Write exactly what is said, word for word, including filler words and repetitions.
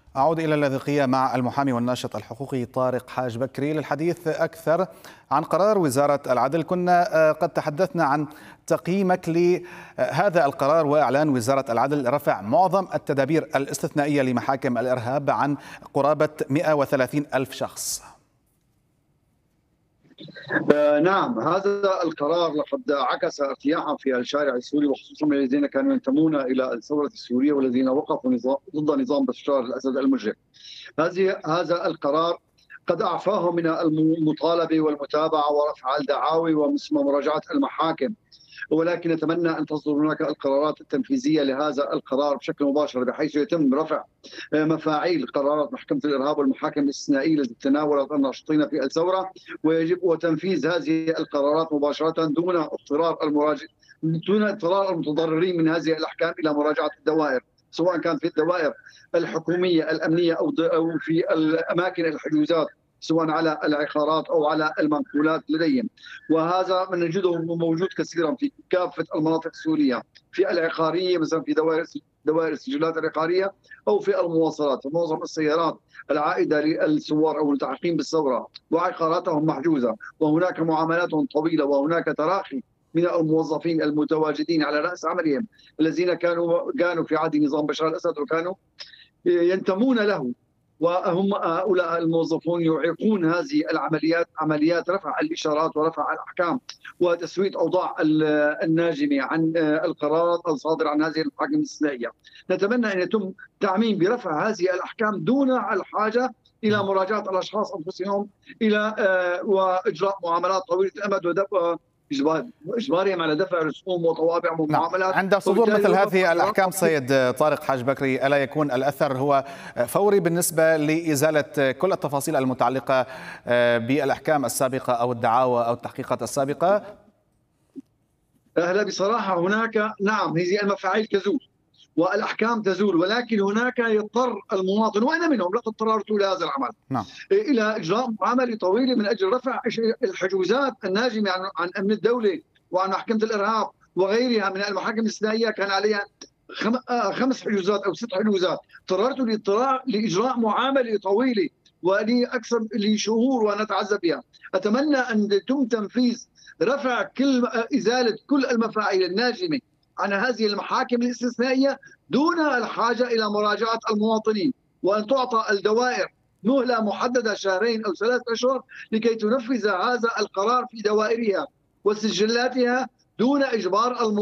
أعود إلى اللاذقية مع المحامي والناشط الحقوقي طارق حاج بكري للحديث أكثر عن قرار وزارة العدل. كنا قد تحدثنا عن تقييمك لهذا القرار وإعلان وزارة العدل رفع معظم التدابير الاستثنائية لمحاكم الإرهاب عن قرابة مئة وثلاثين ألف شخص. نعم، هذا القرار لقد عكس ارتياحا في الشارع السوري، وخصوصا من الذين كانوا ينتمون الى الثوره السوريه والذين وقفوا نظام ضد نظام بشار الاسد المجرم. هذه هذا القرار قد اعفاه من المطالبه والمتابعه ورفع الدعاوي ومراجعه المحاكم، ولكن نتمنى ان تصدر هناك القرارات التنفيذيه لهذا القرار بشكل مباشر، بحيث يتم رفع مفاعيل قرارات محكمه الارهاب والمحاكم الاستثنائيه التي تناولت الناشطين في الثوره، ويجب وتنفيذ هذه القرارات مباشره دون اضطرار المراجع دون اضطرار المتضررين من هذه الاحكام الى مراجعه الدوائر، سواء كان في الدوائر الحكوميه الامنيه او او في الاماكن الحجوزات، سواء على العقارات او على المنقولات لديهم. وهذا من نجده موجود كثيرا في كافه المناطق السوريه، في العقاريه مثلا في دوائر دوائر السجلات العقاريه او في المواصلات، معظم السيارات العائده للثوار او الملتحقين بالثوره وعقاراتهم محجوزه، وهناك معاملات طويله، وهناك تراخي من الموظفين المتواجدين على راس عملهم الذين كانوا كانوا في عهد نظام بشار الاسد وكانوا ينتمون له، وهم هؤلاء الموظفون يعيقون هذه العمليات، عمليات رفع الاشارات ورفع الاحكام وتسويه اوضاع الناجمه عن القرارات الصادره عن هذه المحاكم الاستثنائيه. نتمنى ان يتم تعميم برفع هذه الاحكام دون الحاجه الى مراجعه الاشخاص انفسهم الى واجراء معاملات طويله الامد ودفع إجبارهم على دفع رسوم وطوابع ومعاملات. نعم. عند صدور مثل هذه الأحكام سيد طارق حاج بكري، ألا يكون الأثر هو فوري بالنسبة لإزالة كل التفاصيل المتعلقة بالأحكام السابقة أو الدعاوى أو التحقيقات السابقة؟ هلا بصراحة هناك نعم هذه المفاعيل تزول والاحكام تزول، ولكن هناك يضطر المواطن، وانا منهم لقد اضطررت الى هذا العمل، نعم. الى اجراء معامله طويله من اجل رفع الحجوزات الناجمه عن, عن امن الدوله وعن محكمه الارهاب وغيرها من المحاكم الاستثنائيه. كان عليها خمس حجوزات او ست حجوزات، اضطررت لاضطرار لاجراء معامله طويله ولاكثر لشهور وانا اتعذب بها. اتمنى ان يتم تنفيذ رفع كل ازاله كل المفاعيل الناجمه عن هذه المحاكم الاستثنائيه دون الحاجه الى مراجعه المواطنين، وان تعطى الدوائر مهله محدده شهرين او ثلاث اشهر لكي تنفذ هذا القرار في دوائرها وسجلاتها دون اجبار المواطنين